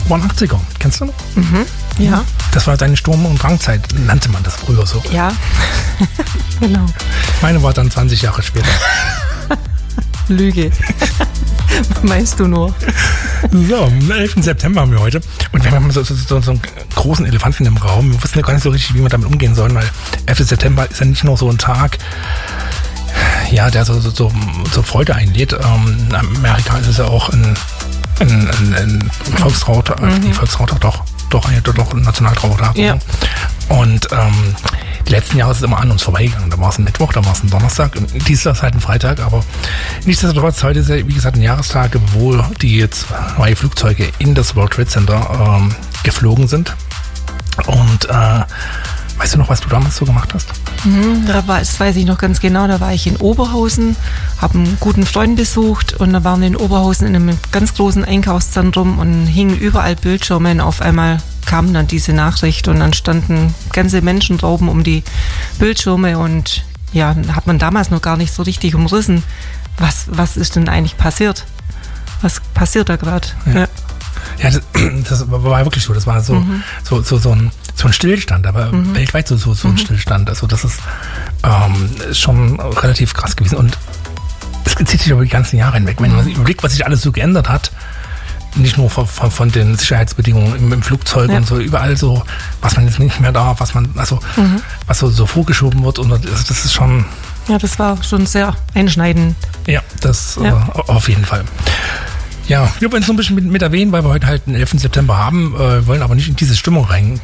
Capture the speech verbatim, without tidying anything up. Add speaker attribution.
Speaker 1: waren achtziger. Kennst du noch?
Speaker 2: Mhm. Ja.
Speaker 1: Das war deine Sturm- und Drangzeit, nannte man das früher so.
Speaker 2: Ja, genau.
Speaker 1: Meine war dann zwanzig Jahre später.
Speaker 2: Lüge. Meinst du nur?
Speaker 1: So, am elften September haben wir heute. Und wir haben so, so, so, so einen großen Elefanten im Raum. Wir wussten ja gar nicht so richtig, wie wir damit umgehen sollen, weil elfter September ist ja nicht nur so ein Tag, ja, der so, so, so, so Freude einlädt. Ähm, in Amerika ist es ja auch ein, ein, ein, ein Volkstrauertag, mhm. die Volkstrauertag doch, doch, doch, doch ein Nationaltrauertag.
Speaker 2: Ja.
Speaker 1: Und ähm, die letzten Jahre ist es immer an uns vorbeigegangen. Da war es ein Mittwoch, da war es ein Donnerstag. Und dieses Jahr ist halt ein Freitag. Aber nichtsdestotrotz, heute ist ja, wie gesagt, ein Jahrestag, wo die zwei Flugzeuge in das World Trade Center ähm, geflogen sind. Und äh, weißt du noch, was du damals so gemacht hast?
Speaker 2: Mhm, da war, das weiß ich noch ganz genau. Da war ich in Oberhausen, habe einen guten Freund besucht und da waren wir in Oberhausen in einem ganz großen Einkaufszentrum und hingen überall Bildschirme und auf einmal kam dann diese Nachricht und dann standen ganze Menschentrauben um die Bildschirme und ja, hat man damals noch gar nicht so richtig umrissen, was, was ist denn eigentlich passiert? Was passiert da gerade?
Speaker 1: Ja, ja das, das war wirklich so. Das war so, mhm. so, so, so, ein, so ein Stillstand, aber mhm. weltweit so, so, so ein mhm. Stillstand. Also das ist ähm, schon relativ krass gewesen und es zieht sich über die ganzen Jahre hinweg. Wenn man sich überlegt, was sich alles so geändert hat, nicht nur von, von, von den Sicherheitsbedingungen im, im Flugzeug ja. und so, überall so, was man jetzt nicht mehr darf, was man, also, mhm. was so, so vorgeschoben wird und also das ist schon.
Speaker 2: Ja, das war schon sehr einschneidend.
Speaker 1: Ja, das ja. Äh, auf jeden Fall. Ja, wir wollen es so ein bisschen mit, mit erwähnen, weil wir heute halt den elften September haben, äh, wollen aber nicht in diese Stimmung rein